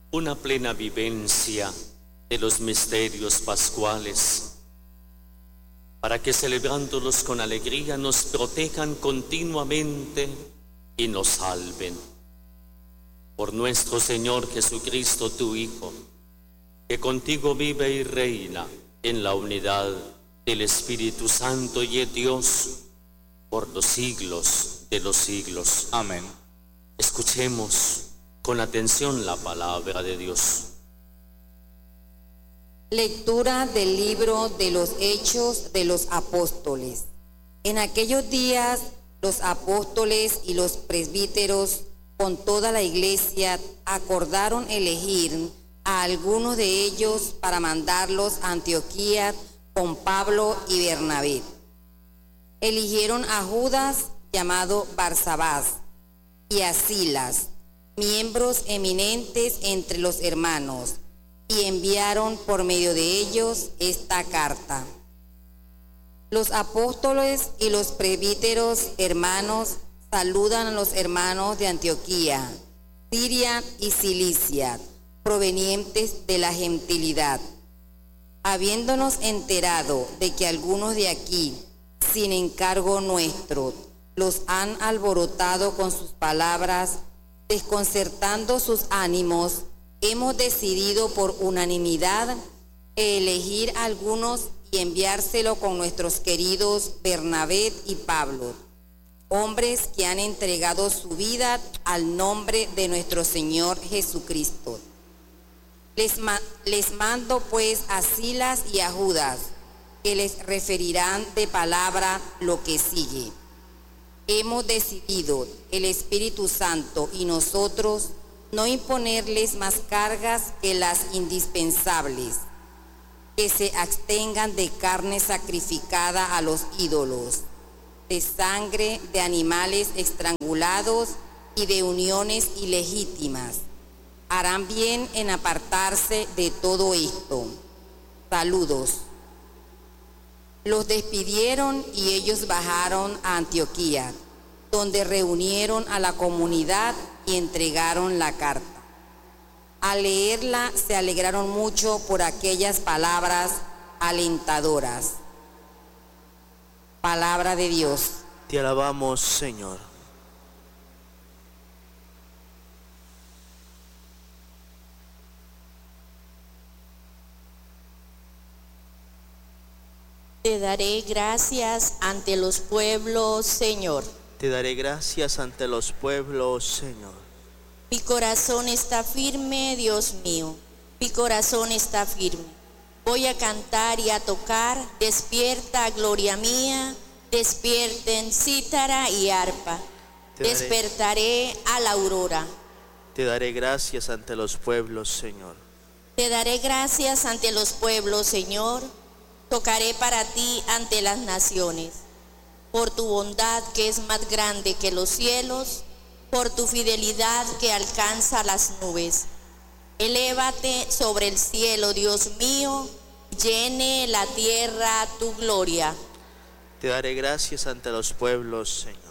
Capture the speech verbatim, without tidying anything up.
una plena vivencia de los misterios pascuales, para que celebrándolos con alegría nos protejan continuamente y nos salven. Por nuestro Señor Jesucristo, tu Hijo, que contigo vive y reina en la unidad del Espíritu Santo y es Dios por los siglos de los siglos. Amén. Escuchemos con atención la palabra de Dios. Lectura del libro de los Hechos de los Apóstoles. En aquellos días los apóstoles y los presbíteros con toda la iglesia acordaron elegir a algunos de ellos para mandarlos a Antioquía con Pablo y Bernabé. Eligieron a Judas, llamado Barsabás, y a Silas, miembros eminentes entre los hermanos, y enviaron por medio de ellos esta carta. Los apóstoles y los presbíteros hermanos saludan a los hermanos de Antioquía, Siria y Cilicia, provenientes de la gentilidad. Habiéndonos enterado de que algunos de aquí, sin encargo nuestro, los han alborotado con sus palabras, desconcertando sus ánimos, hemos decidido por unanimidad elegir a algunos y enviárselo con nuestros queridos Bernabé y Pablo, hombres que han entregado su vida al nombre de nuestro Señor Jesucristo. Les, ma les mando pues a Silas y a Judas, que les referirán de palabra lo que sigue. Hemos decidido, el Espíritu Santo y nosotros, no imponerles más cargas que las indispensables, que se abstengan de carne sacrificada a los ídolos, de sangre de animales estrangulados y de uniones ilegítimas. Harán bien en apartarse de todo esto. Saludos. Los despidieron y ellos bajaron a Antioquía, donde reunieron a la comunidad y entregaron la carta. Al leerla se alegraron mucho por aquellas palabras alentadoras. Palabra de Dios. Te alabamos, Señor. Te daré gracias ante los pueblos, Señor. Te daré gracias ante los pueblos, Señor. Mi corazón está firme, Dios mío. Mi corazón está firme. Voy a cantar y a tocar. Despierta, gloria mía. Despierten cítara y arpa. Te daré, Despertaré a la aurora. Te daré gracias ante los pueblos, Señor. Te daré gracias ante los pueblos, Señor. Tocaré para ti ante las naciones. Por tu bondad que es más grande que los cielos, por tu fidelidad que alcanza las nubes. Elévate sobre el cielo, Dios mío, llene la tierra tu gloria. Te daré gracias ante los pueblos, Señor.